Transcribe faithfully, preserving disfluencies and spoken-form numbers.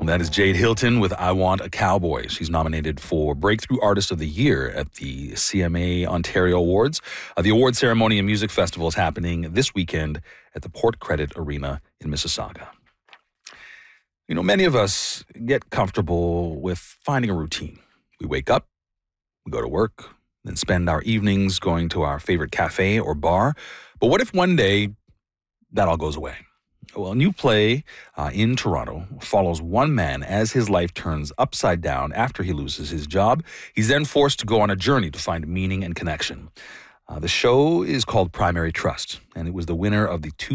That is Jade Hilton with I Want a Cowboy. She's nominated for Breakthrough Artist of the Year at the C M A Ontario Awards. Uh, the award ceremony and music festival is happening this weekend at the Port Credit Arena in Mississauga. You know, many of us get comfortable with finding a routine. We wake up, we go to work, then spend our evenings going to our favorite cafe or bar. But what if one day that all goes away? Well, a new play uh, in Toronto follows one man as his life turns upside down after he loses his job. He's then forced to go on a journey to find meaning and connection. Uh, the show is called Primary Trust, and it was the winner of the two